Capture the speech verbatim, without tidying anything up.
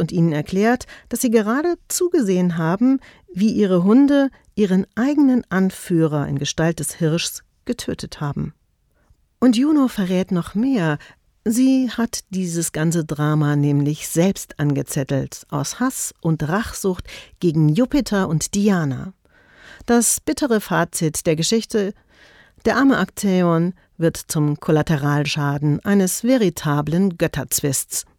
und ihnen erklärt, dass sie gerade zugesehen haben, wie ihre Hunde ihren eigenen Anführer in Gestalt des Hirschs getötet haben. Und Juno verrät noch mehr. Sie hat dieses ganze Drama nämlich selbst angezettelt, aus Hass und Rachsucht gegen Jupiter und Diana. Das bittere Fazit der Geschichte: Der arme Aktäon wird zum Kollateralschaden eines veritablen Götterzwists.